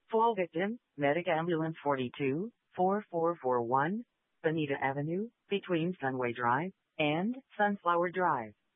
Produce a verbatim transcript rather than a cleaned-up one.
Fall victim, Medic Ambulance forty-two, four four four one, Bonita Avenue, between Sunway Drive and Sunflower Drive.